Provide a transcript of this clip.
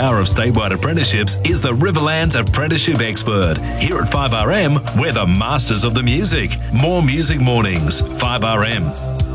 hour of statewide apprenticeships is the Riverlands Apprenticeship Expert. Here at 5RM, we're the masters of the music. More music mornings, 5RM.